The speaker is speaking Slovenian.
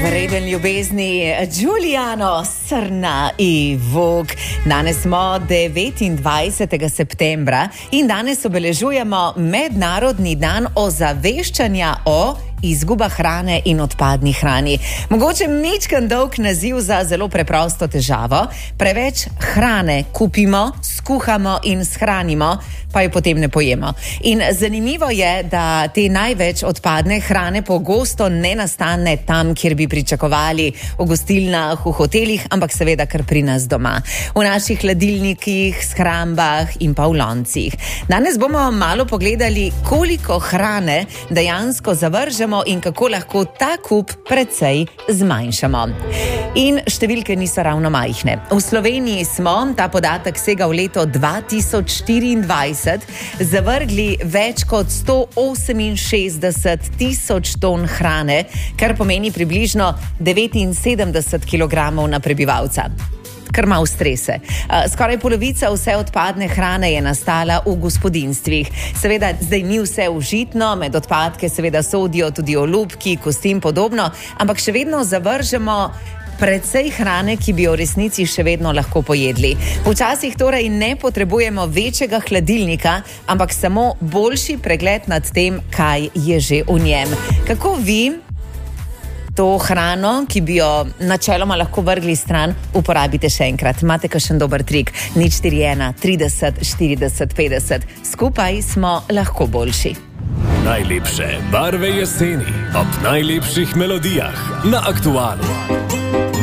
Vreden ljubezni, Giuliano, Srna in Vuk. Danes smo 29. septembra in danes obeležujemo Mednarodni dan ozaveščanja o izguba hrane in odpadni hrani. Mogoče ničkan dolg naziv za zelo preprosto težavo. Preveč hrane kupimo, skuhamo in shranimo, pa jo potem ne pojemo. In zanimivo je, da te največ odpadne hrane pogosto ne nastane tam, kjer bi pričakovali, v gostilnah, v hotelih, ampak seveda kar pri nas doma. V naših hladilnikih, shrambah in pa v loncih. Danes bomo malo pogledali, koliko hrane dejansko zavržemo in kako lahko ta kup precej zmanjšamo. In številke niso ravno majhne. V Sloveniji smo, ta podatek sega v leto 2024, zavrgli več kot 168 tisoč ton hrane, kar pomeni približno 79 kilogramov na prebivalca. Kar malo strese. Skoraj polovica vse odpadne hrane je nastala v gospodinjstvih. Seveda, zdaj ni vse užitno, med odpadke seveda sodijo tudi olupki, kosti in podobno, ampak še vedno zavržemo precej hrane, ki bi jo v resnici še vedno lahko pojedli. Včasih torej ne potrebujemo večjega hladilnika, ampak samo boljši pregled nad tem, kaj je že v njem. Kako vi to hrano, ki bi jo načeloma lahko vrgli stran, uporabite še enkrat? Imate kakšen dober trik? 041 30 40 50. Skupaj smo lahko boljši. Najlepše barve jeseni ob najlepših melodijah na Aktualu.